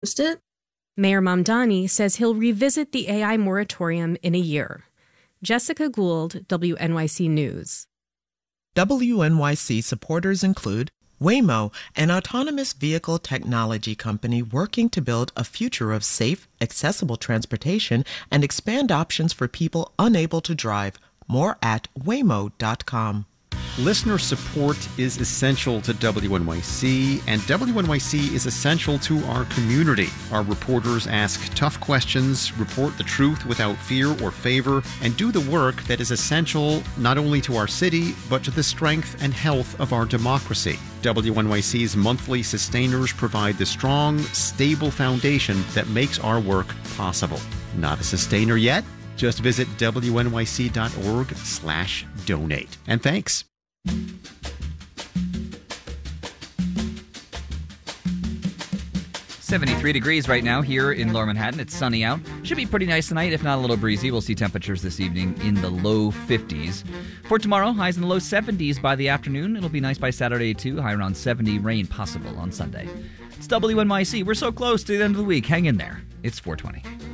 it. Mayor Mamdani says he'll revisit the AI moratorium in a year. Jessica Gould, WNYC News. WNYC supporters include Waymo, an autonomous vehicle technology company working to build a future of safe, accessible transportation and expand options for people unable to drive. More at waymo.com. Listener support is essential to WNYC, and WNYC is essential to our community. Our reporters ask tough questions, report the truth without fear or favor, and do the work that is essential not only to our city, but to the strength and health of our democracy. WNYC's monthly sustainers provide the strong, stable foundation that makes our work possible. Not a sustainer yet? Just visit wnyc.org/donate. And thanks. 73 degrees right now here in Lower Manhattan. It's sunny out. Should be pretty nice tonight, if not a little breezy. We'll see temperatures this evening in the low 50s. For tomorrow, highs in the low 70s by the afternoon. It'll be nice by Saturday, too. High around 70. Rain possible on Sunday. It's WNYC. We're so close to the end of the week. Hang in there. It's 420.